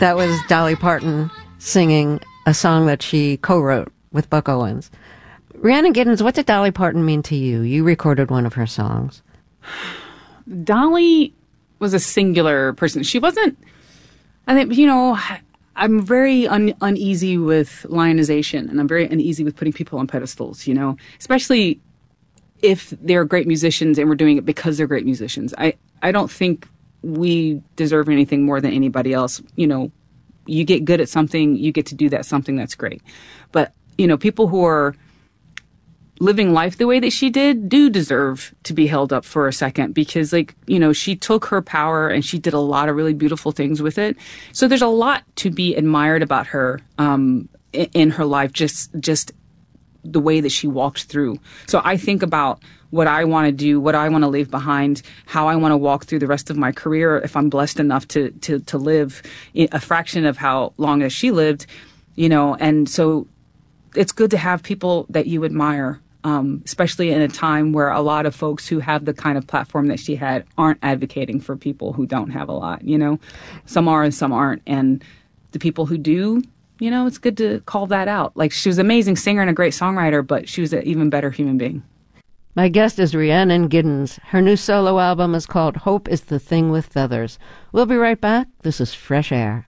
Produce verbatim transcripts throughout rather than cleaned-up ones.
That was Dolly Parton singing a song that she co-wrote with Buck Owens. Rhiannon Giddens, what did Dolly Parton mean to you? You recorded one of her songs. Dolly was a singular person. She wasn't, I think, you know, I'm very un- uneasy with lionization, and I'm very uneasy with putting people on pedestals, you know, especially if they're great musicians and we're doing it because they're great musicians. I, I don't think we deserve anything more than anybody else. You know, you get good at something, you get to do that something, that's great. But, you know, people who are living life the way that she did do deserve to be held up for a second, because, like, you know, she took her power and she did a lot of really beautiful things with it. So there's a lot to be admired about her um, in, in her life, just just the way that she walked through. So I think about what I want to do, what I want to leave behind, how I want to walk through the rest of my career if I'm blessed enough to to to live a fraction of how long as she lived, you know. And so it's good to have people that you admire, um, especially in a time where a lot of folks who have the kind of platform that she had aren't advocating for people who don't have a lot, you know. Some are and some aren't. And the people who do, you know, it's good to call that out. Like, she was an amazing singer and a great songwriter, but she was an even better human being. My guest is Rhiannon Giddens. Her new solo album is called Hope is the Thing with Feathers. We'll be right back. This is Fresh Air.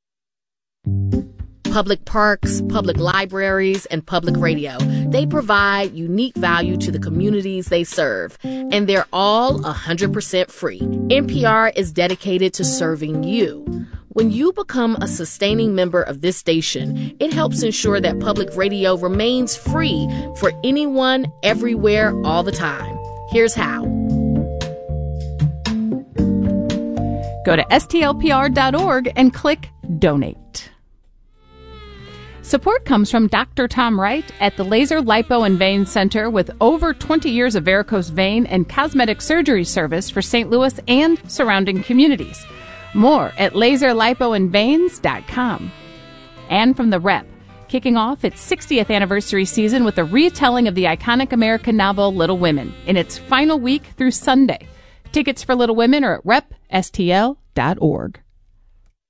Public parks, public libraries, and public radio. They provide unique value to the communities they serve, and they're all one hundred percent free. N P R is dedicated to serving you. When you become a sustaining member of this station, it helps ensure that public radio remains free for anyone, everywhere, all the time. Here's how. Go to S T L P R dot org and click Donate. Support comes from Doctor Tom Wright at the Laser Lipo and Vein Center, with over twenty years of varicose vein and cosmetic surgery service for Saint Louis and surrounding communities. More at laser lipo and veins dot com. And from The Rep, kicking off its sixtieth anniversary season with a retelling of the iconic American novel Little Women in its final week through Sunday. Tickets for Little Women are at rep S T L dot org.